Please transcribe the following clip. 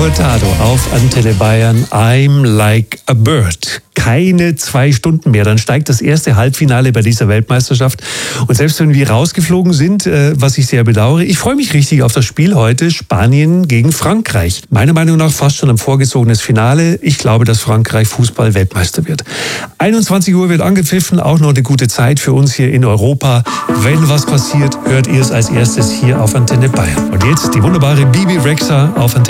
Furtado auf Antenne Bayern. I'm like a bird. Keine 2 Stunden mehr, dann steigt das erste Halbfinale bei dieser Weltmeisterschaft. Und selbst wenn wir rausgeflogen sind, was ich sehr bedauere, ich freue mich richtig auf das Spiel heute, Spanien gegen Frankreich. Meiner Meinung nach fast schon ein vorgezogenes Finale. Ich glaube, dass Frankreich Fußball-Weltmeister wird. 21 Uhr wird angepfiffen, auch noch eine gute Zeit für uns hier in Europa. Wenn was passiert, hört ihr es als erstes hier auf Antenne Bayern. Und jetzt die wunderbare Bibi Rexha auf Antenne